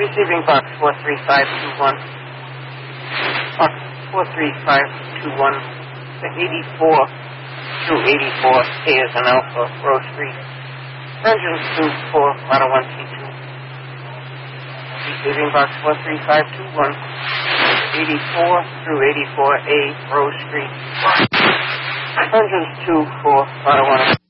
Receiving box 43521. Box 43521. The 84 through 84. A is an Alpha, Rose Street. Engines 2 for Model 1T2. Receiving box 43521. 84 through 84A, Rose Street. Engines 2 for Model 1.